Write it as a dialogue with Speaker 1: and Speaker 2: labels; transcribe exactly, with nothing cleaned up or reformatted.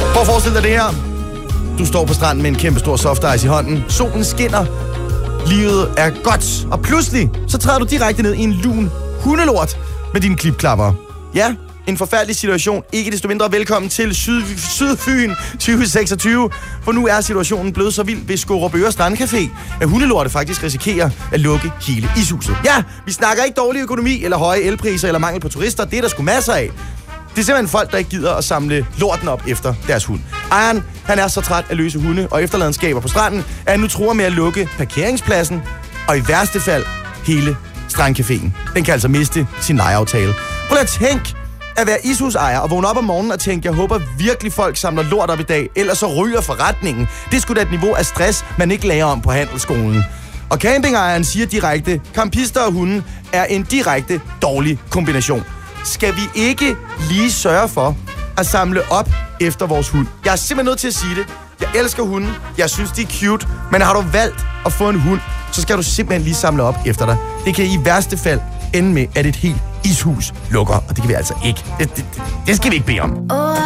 Speaker 1: Prøv at forestille dig det her. Du står på stranden med en kæmpe stor soft ice i hånden. Solen skinner. Livet er godt. Og pludselig, så træder du direkte ned i en lun hundelort med dine klipklapper. Ja, en forfærdelig situation. Ikke desto mindre velkommen til Syd, Sydfyn tyve seksogtyve. For nu er situationen blevet så vild ved Skorupøre Strandcafé, at hundelorte faktisk risikerer at lukke hele ishuset. Ja, vi snakker ikke dårlig økonomi, eller høje elpriser, eller mangel på turister. Det er der sgu masser af. Det er simpelthen folk, der ikke gider at samle lorten op efter deres hund. Ejeren, han er så træt af løse hunde og efterladenskaber på stranden, at han nu truer med at lukke parkeringspladsen, og i værste fald hele Strandcaféen. Den kan altså miste sin lejeaftale. Prøv at tænk at være ishusejer og vågne op om morgenen og tænke, jeg håber virkelig folk samler lort op i dag, ellers så ryger forretningen. Det skulle da et niveau af stress, man ikke lærer om på handelsskolen. Og campingejeren siger direkte, campister og hunden er en direkte dårlig kombination. Skal vi ikke lige sørge for at samle op efter vores hund? Jeg er simpelthen nødt til at sige det. Jeg elsker hunden. Jeg synes, de er cute. Men har du valgt at få en hund, så skal du simpelthen lige samle op efter dig. Det kan i værste fald ende med, at et helt ishus lukker. Og det kan vi altså ikke. Det, det, det skal vi ikke bede om.